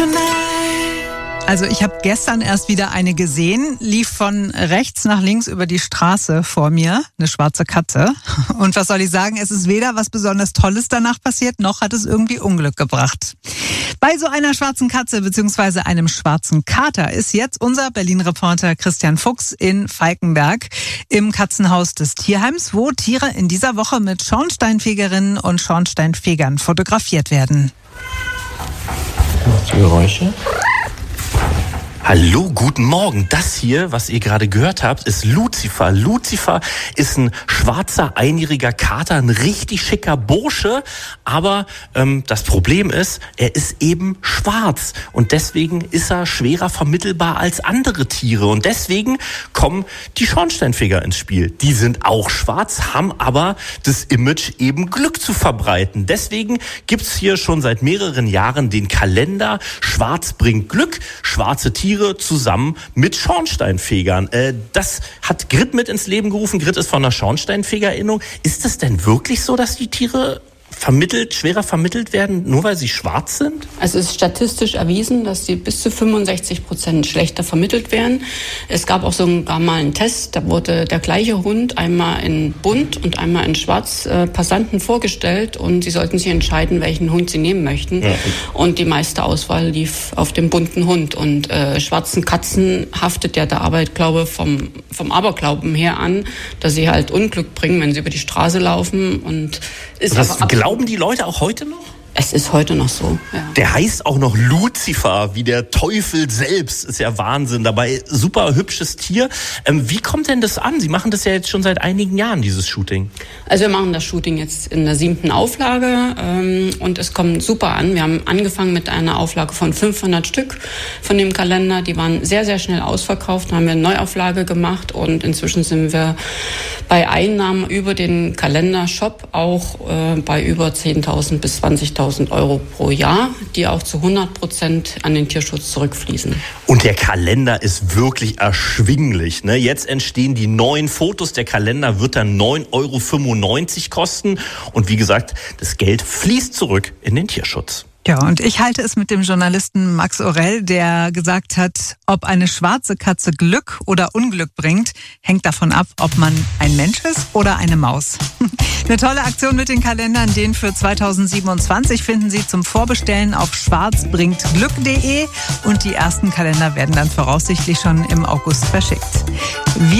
Also ich habe gestern erst wieder eine gesehen, lief von rechts nach links über die Straße vor mir, eine schwarze Katze. Und was soll ich sagen, es ist weder was besonders Tolles danach passiert, noch hat es irgendwie Unglück gebracht. Bei so einer schwarzen Katze bzw. einem schwarzen Kater ist jetzt unser Berlin-Reporter Christian Fuchs in Falkenberg im Katzenhaus des Tierheims, wo Tiere in dieser Woche mit Schornsteinfegerinnen und Schornsteinfegern fotografiert werden. Geräusche. Hallo, guten Morgen. Das hier, was ihr gerade gehört habt, ist Lucifer. Lucifer ist ein schwarzer, einjähriger Kater, ein richtig schicker Bursche. Aber das Problem ist, er ist eben schwarz. Und deswegen ist er schwerer vermittelbar als andere Tiere. Und deswegen kommen die Schornsteinfeger ins Spiel. Die sind auch schwarz, haben aber das Image, eben Glück zu verbreiten. Deswegen gibt's hier schon seit mehreren Jahren den Kalender Schwarz bringt Glück, schwarze Tiere zusammen mit Schornsteinfegern. Das hat Grit mit ins Leben gerufen. Grit ist von der Schornsteinfeger-Innung. Ist es denn wirklich so, dass die Tiere schwerer vermittelt werden, nur weil sie schwarz sind? Also es ist statistisch erwiesen, dass sie bis zu 65% schlechter vermittelt werden. Es gab auch sogar mal einen Test, da wurde der gleiche Hund einmal in bunt und einmal in schwarz Passanten vorgestellt und sie sollten sich entscheiden, welchen Hund sie nehmen möchten. Ja. Und die meiste Auswahl lief auf dem bunten Hund. Und schwarzen Katzen haftet ja der Aberglaube vom Aberglauben her an, dass sie halt Unglück bringen, wenn sie über die Straße laufen. Und ist glauben die Leute auch heute noch? Es ist heute noch so, ja. Der heißt auch noch Lucifer, wie der Teufel selbst. Ist ja Wahnsinn. Dabei super hübsches Tier. Wie kommt denn das an? Sie machen das ja jetzt schon seit einigen Jahren, dieses Shooting. Also wir machen das Shooting jetzt in der 7. Auflage und es kommt super an. Wir haben angefangen mit einer Auflage von 500 Stück von dem Kalender. Die waren sehr, sehr schnell ausverkauft. Dann haben wir eine Neuauflage gemacht und inzwischen sind wir bei Einnahmen über den Kalendershop auch bei über 10.000 bis 20.000 Euro pro Jahr, die auch zu 100% an den Tierschutz zurückfließen. Und der Kalender ist wirklich erschwinglich, ne? Jetzt entstehen die neuen Fotos. Der Kalender wird dann 9,95 € kosten. Und wie gesagt, das Geld fließt zurück in den Tierschutz. Ja, und ich halte es mit dem Journalisten Max Orell, der gesagt hat, ob eine schwarze Katze Glück oder Unglück bringt, hängt davon ab, ob man ein Mensch ist oder eine Maus. Eine tolle Aktion mit den Kalendern, den für 2027 finden Sie zum Vorbestellen auf schwarzbringtglück.de und die ersten Kalender werden dann voraussichtlich schon im August verschickt.